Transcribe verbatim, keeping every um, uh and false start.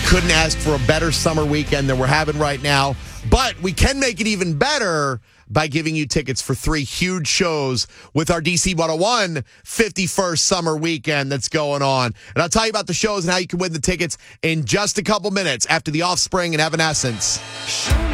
Couldn't ask for a better summer weekend than we're having right now. But we can make it even better by giving you tickets for three huge shows with our D C one oh one fifty-first summer weekend that's going on. And I'll tell you about the shows and how you can win the tickets in just a couple minutes after The Offspring and Evanescence.